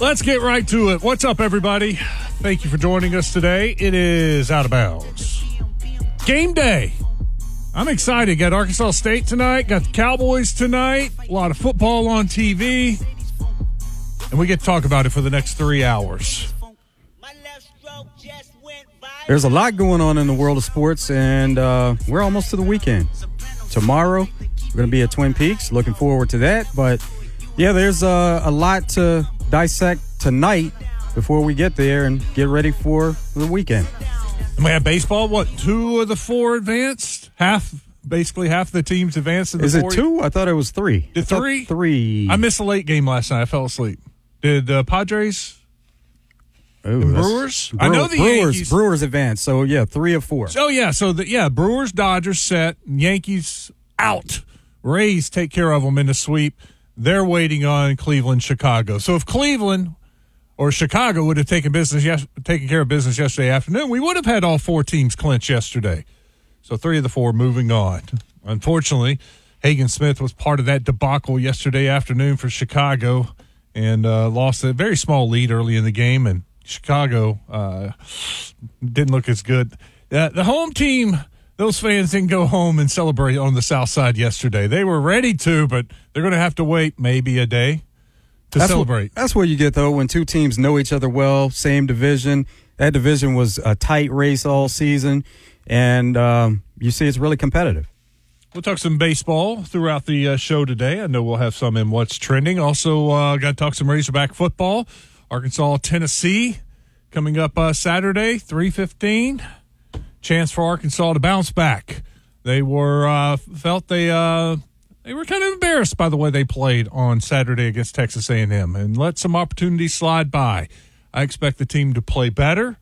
Let's get right to it. What's up, everybody? Thank you for joining us today. It is Out of Bounds. Game day. I'm excited. Got Arkansas State tonight. Got the Cowboys tonight. A lot of football on TV. And we get to talk about it for the next 3 hours. There's a lot going on in the world of sports, and we're almost to the weekend. Tomorrow, we're going to be at Twin Peaks. Looking forward to that. But, yeah, there's a lot to dissect tonight before we get there and get ready for the weekend. And we have baseball. What, 2 of the 4 advanced? Basically half the teams advanced in the 4. Is it 2? I thought it was 3. Did 3? 3. I missed a late game last night. I fell asleep. Did Padres... Brewers? I know the Yankees. Brewers advanced, so, yeah, 3 of 4. Oh, yeah, so, Brewers, Dodgers set, Yankees out. Rays take care of them in the sweep. They're waiting on Cleveland, Chicago. So if Cleveland or Chicago would have taken care of business yesterday afternoon, we would have had all 4 teams clinch yesterday. So 3 of the 4 moving on. Unfortunately, Hagen Smith was part of that debacle yesterday afternoon for Chicago and lost a very small lead early in the game, and Chicago didn't look as good. The home team, those fans didn't go home and celebrate on the south side yesterday. They were ready to, but they're going to have to wait maybe a day to celebrate. That's what you get, though, when 2 teams know each other well, same division. That division was a tight race all season, and you see it's really competitive. We'll talk some baseball throughout the show today. I know we'll have some in What's Trending. Also, got to talk some Razorback football. Arkansas, Tennessee, coming up Saturday, 3:15. Chance for Arkansas to bounce back. They were they were kind of embarrassed by the way they played on Saturday against Texas A&M and let some opportunities slide by. I expect the team to play better.